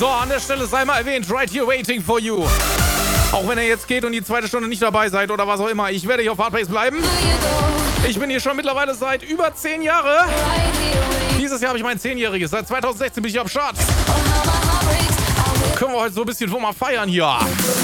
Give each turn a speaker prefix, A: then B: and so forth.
A: So, an der Stelle sei mal erwähnt, right here waiting for you. Auch wenn ihr jetzt geht und die zweite Stunde nicht dabei seid oder was auch immer, ich werde hier auf Hardbase bleiben. Ich bin hier schon mittlerweile seit über 10 Jahren. Dieses Jahr habe ich mein 10-jähriges. Seit 2016 bin ich auf Start. Können wir heute so ein bisschen mal feiern hier.